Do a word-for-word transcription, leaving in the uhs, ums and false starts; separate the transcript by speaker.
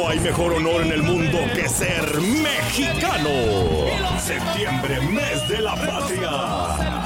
Speaker 1: No hay mejor honor en el mundo que ser mexicano. Septiembre, mes de la patria.